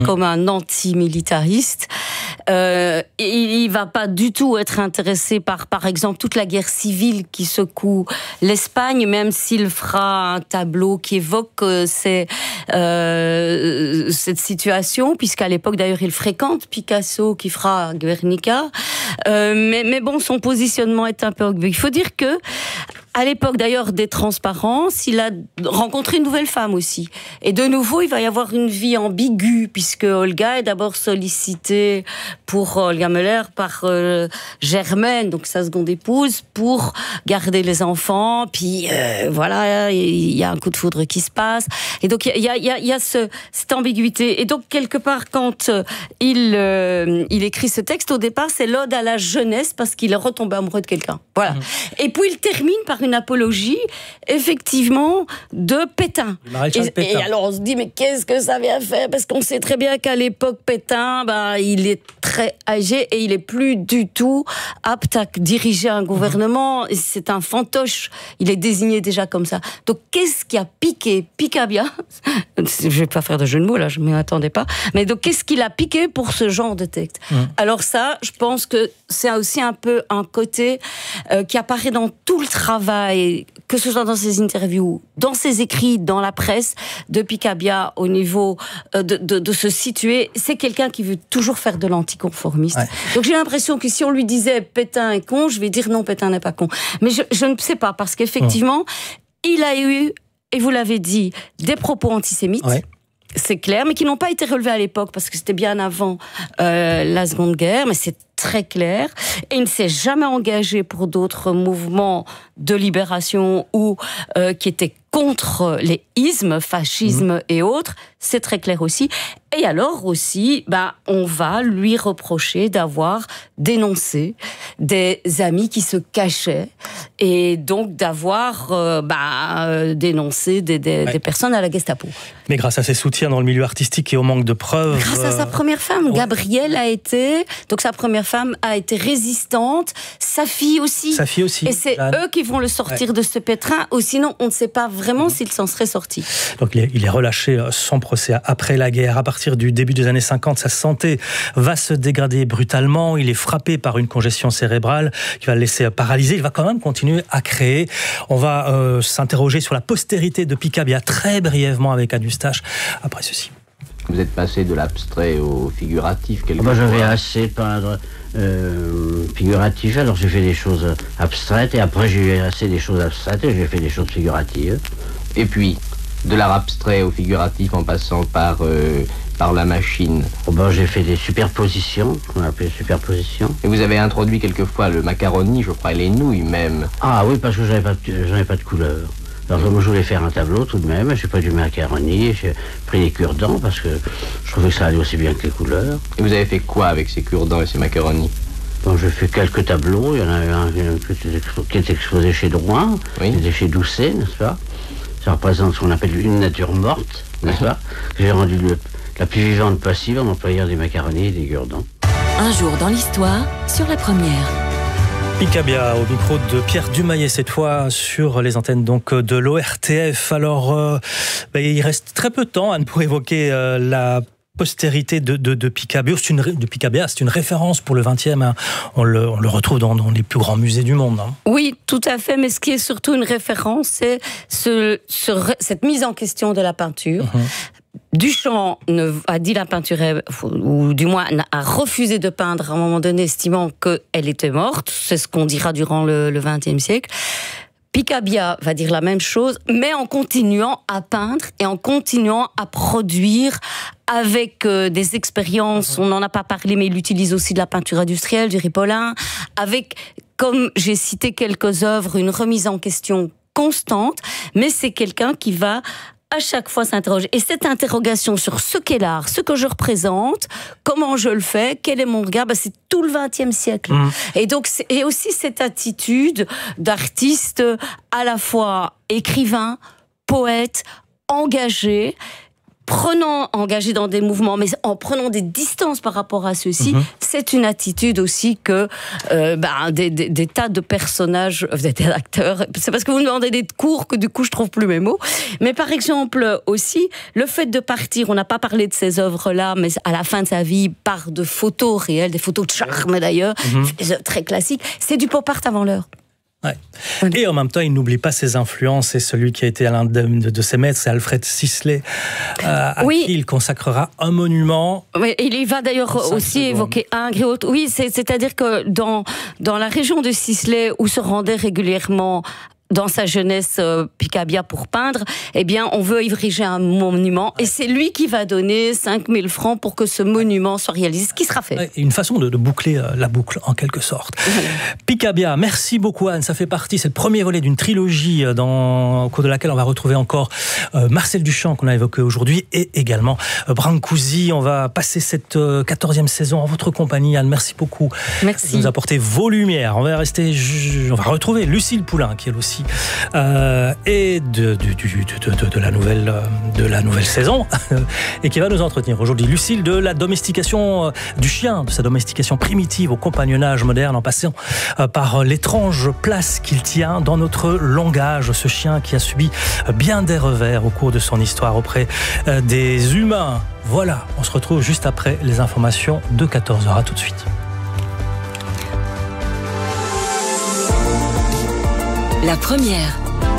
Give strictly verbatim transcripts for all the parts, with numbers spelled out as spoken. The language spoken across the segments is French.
comme un anti-militariste. Euh, il ne va pas du tout être intéressé par, par exemple, toute la guerre civile qui secoue l'Espagne, même s'il fera un tableau qui évoque euh, ces, euh, cette situation, puisqu'à l'époque, d'ailleurs, il fréquente Picasso, qui fera Guernica. Euh, mais, mais bon, son positionnement est un peu ambigu. Il faut dire que, à l'époque d'ailleurs des transparences, il a rencontré une nouvelle femme aussi. Et de nouveau, il va y avoir une vie ambiguë, puisque Olga est d'abord sollicitée pour Olga Müller par euh, Germaine, donc sa seconde épouse, pour garder les enfants. Puis euh, voilà, il y a un coup de foudre qui se passe. Et donc il y a, il y a, il y a ce, cette ambiguïté. Et donc quelque part, quand euh, il, euh, il écrit ce texte, au départ, c'est l'ode à la jeunesse, parce qu'il est retombé amoureux de quelqu'un. Voilà. Mmh. Et puis il termine par une apologie, effectivement, de Pétain. Et, Pétain. Et alors on se dit, mais qu'est-ce que ça vient faire? Parce qu'on sait très bien qu'à l'époque, Pétain, bah, il est très âgé et il est plus du tout apte à diriger un gouvernement. Mmh. C'est un fantoche. Il est désigné déjà comme ça. Donc qu'est-ce qui a piqué Picabia? Je vais pas faire de jeu de mots là, je m'y attendais pas. Mais donc qu'est-ce qu'il a piqué pour ce genre de texte? Mmh. Alors ça, je pense que c'est aussi un peu un côté euh, qui apparaît dans tout le travail, que ce soit dans ses interviews, dans ses écrits, dans la presse, de Picabia au niveau de, de, de se situer. C'est quelqu'un qui veut toujours faire de l'anticonformiste. Ouais. Donc j'ai l'impression que si on lui disait Pétain est con, je vais dire non, Pétain n'est pas con. Mais je, je ne sais pas, parce qu'effectivement, oh. il a eu, et vous l'avez dit, des propos antisémites. Ouais. C'est clair, mais qui n'ont pas été relevés à l'époque, parce que c'était bien avant euh, la Seconde Guerre, mais c'est très clair. Et il ne s'est jamais engagé pour d'autres mouvements de libération ou euh, qui étaient contre les ismes, fascisme mmh. et autres. C'est très clair aussi. Et alors aussi, bah, on va lui reprocher d'avoir dénoncé des amis qui se cachaient et donc d'avoir euh, bah, euh, dénoncé des, des, ouais. des personnes à la Gestapo. Mais grâce à ses soutiens dans le milieu artistique et au manque de preuves... Grâce à sa première femme, ouais. Gabrielle a été... Donc sa première femme a été résistante, sa fille aussi. Sa fille aussi. Et c'est Jeanne. Eux qui vont le sortir ouais. de ce pétrin, ou sinon on ne sait pas vraiment mmh. s'il s'en serait sorti. Donc il est, il est relâché sans procès après la guerre. À partir du début des années cinquante, sa santé va se dégrader brutalement. Il est frappé par une congestion cérébrale qui va le laisser paralysé. Il va quand même continuer à créer. On va euh, s'interroger sur la postérité de Picabia très brièvement avec Anne Eustache après ceci. Vous êtes passé de l'abstrait au figuratif quelque Moi, j'avais assez peindre euh, figuratif, alors j'ai fait des choses abstraites, et après j'ai eu assez des choses abstraites, et j'ai fait des choses figuratives. Et puis, de l'art abstrait au figuratif en passant par, euh, par la machine. Oh ben, j'ai fait des superpositions, qu'on appelle superpositions. Et vous avez introduit quelquefois le macaroni, je crois, et les nouilles même. Ah oui, parce que j'avais pas, j'avais pas de couleur. Alors comme je voulais faire un tableau tout de même, j'ai pris du macaroni, j'ai pris des cure-dents parce que je trouvais que ça allait aussi bien que les couleurs. Et vous avez fait quoi avec ces cure-dents et ces macaronis? Bon, j'ai fait quelques tableaux, il y en avait un qui était exposé chez Drouin, oui. Qui était chez Doucet, n'est-ce pas? Ça représente ce qu'on appelle une nature morte, n'est-ce pas? J'ai rendu le, la plus vivante possible en employant des macaronis et des cure-dents. Un jour dans l'histoire, sur la première. Picabia au micro de Pierre Dumayet, cette fois sur les antennes donc de l'O R T F. Alors, euh, bah, il reste très peu de temps, Anne, pour évoquer euh, la postérité de, de, de Picabia. C'est une, de Picabia, c'est une référence pour le vingtième. Hein. On, le, on le retrouve dans, dans les plus grands musées du monde. Hein. Oui, tout à fait. Mais ce qui est surtout une référence, c'est ce, ce, cette mise en question de la peinture. Mmh. Duchamp ne, a dit la peinture, est, ou du moins a refusé de peindre à un moment donné, estimant qu'elle était morte. C'est ce qu'on dira durant le vingtième siècle. Picabia va dire la même chose, mais en continuant à peindre et en continuant à produire avec euh, des expériences. On n'en a pas parlé, mais il utilise aussi de la peinture industrielle, du ripolin, avec, comme j'ai cité quelques œuvres, une remise en question constante, mais c'est quelqu'un qui va à chaque fois s'interroger. Et cette interrogation sur ce qu'est l'art, ce que je représente, comment je le fais, quel est mon regard, ben c'est tout le vingtième siècle. Mmh. Et donc, et aussi cette attitude d'artiste à la fois écrivain, poète, engagé, prenant, engagé dans des mouvements, mais en prenant des distances par rapport à ceux-ci, mm-hmm. c'est une attitude aussi que euh, bah, des, des, des tas de personnages, euh, des acteurs, c'est parce que vous me demandez des cours que du coup je trouve plus mes mots, mais par exemple aussi, le fait de partir, on n'a pas parlé de ces œuvres-là, mais à la fin de sa vie, par de photos réelles, des photos de charme d'ailleurs, mm-hmm. très classiques, c'est du pop art avant l'heure. Ouais. Et en même temps, il n'oublie pas ses influences, et celui qui a été l'un de, de, de ses maîtres, c'est Alfred Sisley, euh, à oui. qui il consacrera un monument. Oui, il y va d'ailleurs aussi secondes. évoquer Ingres et autres. Oui, c'est, c'est-à-dire que dans, dans la région de Sisley, où se rendait régulièrement dans sa jeunesse euh, Picabia pour peindre, eh bien, on veut ériger un monument, et c'est lui qui va donner cinq mille francs pour que ce monument soit réalisé, ce qui sera fait. Ouais, une façon de, de boucler euh, la boucle, en quelque sorte. Voilà. Picabia, merci beaucoup Anne, ça fait partie, c'est le premier volet d'une trilogie euh, dans, au cours de laquelle on va retrouver encore euh, Marcel Duchamp, qu'on a évoqué aujourd'hui, et également euh, Brancusi. On va passer cette euh, quatorzième saison en votre compagnie, Anne, merci beaucoup. Merci. De nous apporter vos lumières. On va rester, on va retrouver Lucille Poulain, qui est aussi Euh, et de, de, de, de, de, la nouvelle, de la nouvelle saison et qui va nous entretenir aujourd'hui. Lucille, de la domestication du chien, de sa domestication primitive au compagnonnage moderne, en passant par l'étrange place qu'il tient dans notre langage, ce chien qui a subi bien des revers au cours de son histoire auprès des humains. Voilà, on se retrouve juste après les informations de quatorze heures. À tout de suite. La première.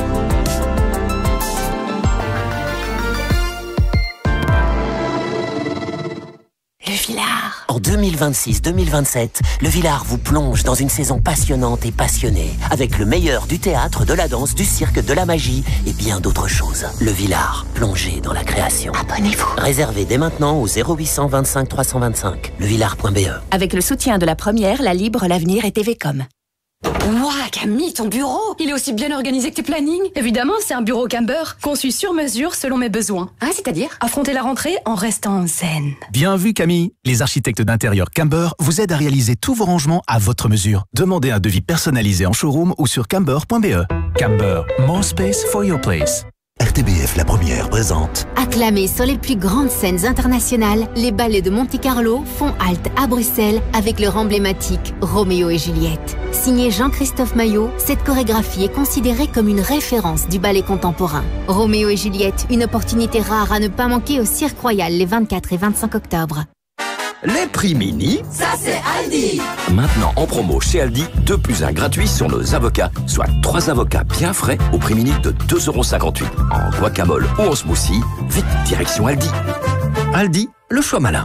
Le Villard. En deux mille vingt-six deux mille vingt-sept, le Villard vous plonge dans une saison passionnante et passionnée, avec le meilleur du théâtre, de la danse, du cirque, de la magie et bien d'autres choses. Le Villard, plongé dans la création. Abonnez-vous. Réservez dès maintenant au zéro huit cent vingt-cinq trois cent vingt-cinq, levillard point b e. Avec le soutien de la première, la Libre, l'Avenir et T V Com. Ouah, Camille, ton bureau, il est aussi bien organisé que tes plannings. Évidemment, c'est un bureau Camber, conçu sur mesure selon mes besoins. Ah, c'est-à-dire affronter la rentrée en restant zen. Bien vu, Camille. Les architectes d'intérieur Camber vous aident à réaliser tous vos rangements à votre mesure. Demandez un devis personnalisé en showroom ou sur camber point b e. Camber, more space for your place. R T B F La Première présente. Acclamés sur les plus grandes scènes internationales, les ballets de Monte-Carlo font halte à Bruxelles avec leur emblématique Roméo et Juliette. Signé Jean-Christophe Maillot, cette chorégraphie est considérée comme une référence du ballet contemporain. Roméo et Juliette, une opportunité rare à ne pas manquer au Cirque Royal les vingt-quatre et vingt-cinq octobre. Les prix mini, ça c'est Aldi. Maintenant en promo chez Aldi, deux plus un gratuit sur nos avocats, soit trois avocats bien frais au prix mini de deux euros cinquante-huit. En guacamole ou en smoothie, vite direction Aldi. Aldi, le choix malin.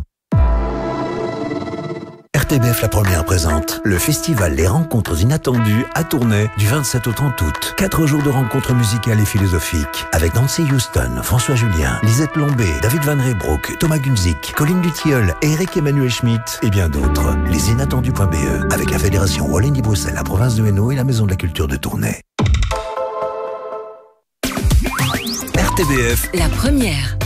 R T B F La Première présente le festival Les Rencontres Inattendues à Tournai du vingt-sept au trente août. Quatre jours de rencontres musicales et philosophiques avec Nancy Houston, François Julien, Lisette Lombé, David Van Reybrouck, Thomas Gunzik, Colline Dutilleul, Eric Emmanuel Schmitt et bien d'autres. Les inattendus point b e avec la Fédération Wallonie-Bruxelles, la province de Hainaut et la Maison de la Culture de Tournai. R T B F La Première.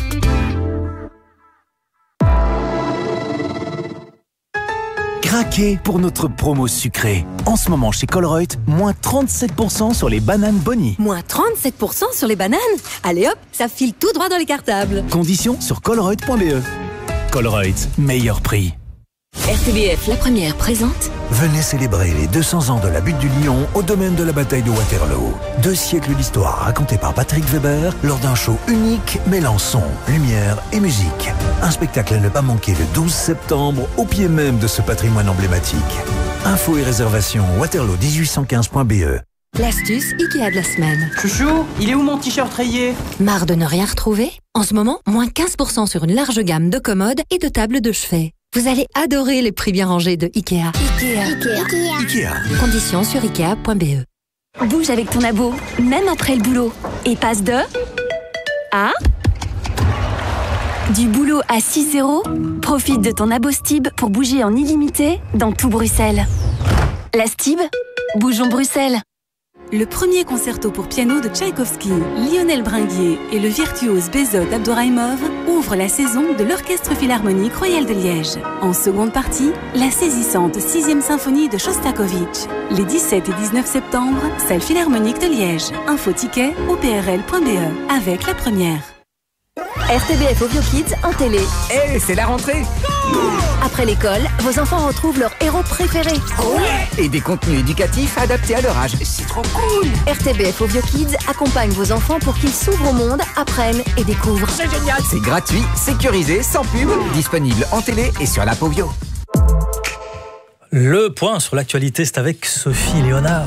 Craquez pour notre promo sucrée. En ce moment chez Colruyt, moins trente-sept pour cent sur les bananes Bonnie. Moins trente-sept pour cent sur les bananes? Allez hop, ça file tout droit dans les cartables. Conditions sur colruyt point b e. Colruyt, meilleur prix. R T B F La Première présente. Venez célébrer les deux cents ans de la butte du Lion au domaine de la bataille de Waterloo. Deux siècles d'histoire racontée par Patrick Weber lors d'un show unique mêlant son, lumière et musique. Un spectacle à ne pas manquer le douze septembre au pied même de ce patrimoine emblématique. Infos et réservations waterloo dix-huit cent quinze point b e. L'astuce Ikea de la semaine. Chouchou, il est où mon t-shirt rayé? Marre de ne rien retrouver? En ce moment, moins quinze pour cent sur une large gamme de commodes et de tables de chevet. Vous allez adorer les prix bien rangés de Ikea. Ikea. Ikea. Ikea. Conditions sur ikea point b e. Bouge avec ton abo, même après le boulot. Et passe de... à... Du boulot à six euros. Profite de ton abo Stib pour bouger en illimité dans tout Bruxelles. La Stib, bougeons Bruxelles. Le premier concerto pour piano de Tchaïkovski, Lionel Bringuier et le virtuose Bezod Abdouraïmov ouvrent la saison de l'Orchestre Philharmonique Royal de Liège. En seconde partie, la saisissante sixième symphonie de Shostakovich. Les dix-sept et dix-neuf septembre, salle Philharmonique de Liège. Info ticket au p r l point b e avec La Première. R T B F Ovio Kids en télé. Eh, hey, c'est la rentrée. Après l'école, vos enfants retrouvent leur héros préféré. Ouais. Et des contenus éducatifs adaptés à leur âge. C'est trop cool. R T B F Ovio Kids accompagne vos enfants pour qu'ils s'ouvrent au monde, apprennent et découvrent. C'est génial. C'est gratuit, sécurisé, sans pub, disponible en télé et sur l'app Ovio. Le point sur l'actualité, c'est avec Sophie Léonard.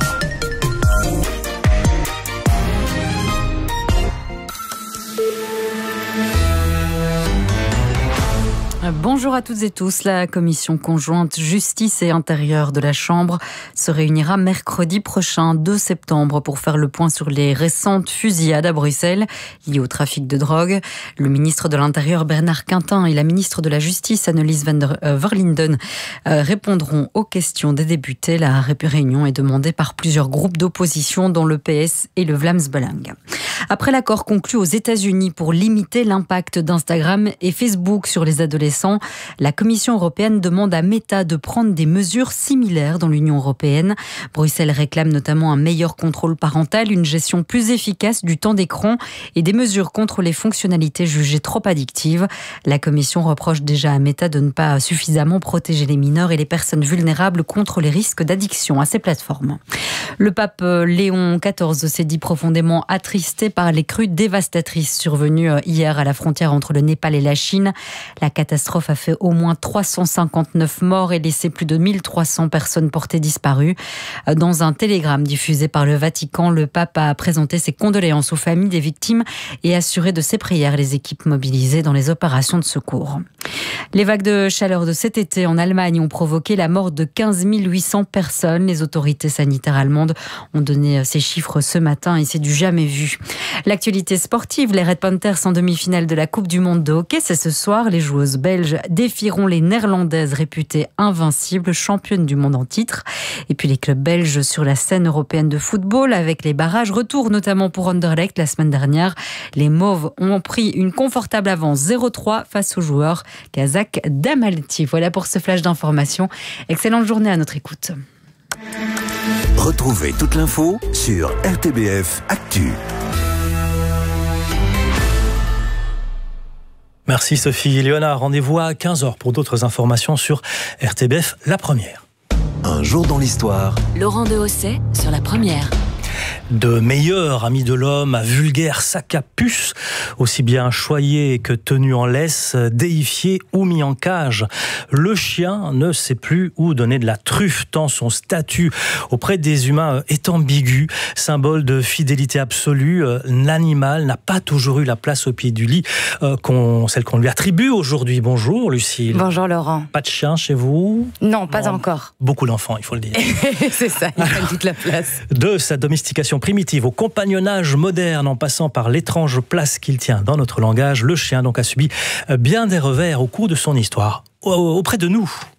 Bonjour à toutes et tous. La commission conjointe justice et intérieure de la Chambre se réunira mercredi prochain, deux septembre, pour faire le point sur les récentes fusillades à Bruxelles liées au trafic de drogue. Le ministre de l'Intérieur Bernard Quintin et la ministre de la Justice Annelies van der euh, Verlinden euh, répondront aux questions des députés. La réunion est demandée par plusieurs groupes d'opposition dont le P S et le Vlaams Belang. Après l'accord conclu aux États-Unis pour limiter l'impact d'Instagram et Facebook sur les adolescents, la Commission européenne demande à Meta de prendre des mesures similaires dans l'Union européenne. Bruxelles réclame notamment un meilleur contrôle parental, une gestion plus efficace du temps d'écran et des mesures contre les fonctionnalités jugées trop addictives. La Commission reproche déjà à Meta de ne pas suffisamment protéger les mineurs et les personnes vulnérables contre les risques d'addiction à ces plateformes. Le pape Léon quatorze s'est dit profondément attristé par les crues dévastatrices survenues hier à la frontière entre le Népal et la Chine. La catastrophe a fait au moins trois cent cinquante-neuf morts et laissé plus de mille trois cents personnes portées disparues. Dans un télégramme diffusé par le Vatican, le pape a présenté ses condoléances aux familles des victimes et assuré de ses prières les équipes mobilisées dans les opérations de secours. Les vagues de chaleur de cet été en Allemagne ont provoqué la mort de quinze mille huit cents personnes. Les autorités sanitaires allemandes ont donné ces chiffres ce matin et c'est du jamais vu. L'actualité sportive, les Red Panthers en demi-finale de la Coupe du Monde de hockey, c'est ce soir. Les joueuses belges défieront les Néerlandaises réputées invincibles, championnes du monde en titre. Et puis les clubs belges sur la scène européenne de football avec les barrages. Retour notamment pour Anderlecht la semaine dernière. Les Mauves ont pris une confortable avance zéro trois face aux joueurs kazakh d'Amalti. Voilà pour ce flash d'information. Excellente journée à notre écoute. Retrouvez toute l'info sur R T B F Actu. Merci Sophie. Léonard, rendez-vous à quinze heures pour d'autres informations sur R T B F, la première. Un jour dans l'histoire. Laurent Dehaussais sur la première. De meilleur ami de l'homme à vulgaire sac à puce, aussi bien choyé que tenu en laisse, déifié ou mis en cage. Le chien ne sait plus où donner de la truffe tant son statut auprès des humains est ambigu. Symbole de fidélité absolue, l'animal n'a pas toujours eu la place au pied du lit, euh, qu'on, celle qu'on lui attribue aujourd'hui. Bonjour Lucille. Bonjour Laurent. Pas de chien chez vous? Non, pas non, encore. Beaucoup d'enfants, il faut le dire. C'est ça, il prend toute la place. De sa domestication primitive au compagnonnage moderne en passant par l'étrange place qu'il tient dans notre langage, le chien donc a subi bien des revers au cours de son histoire. Auprès de nous.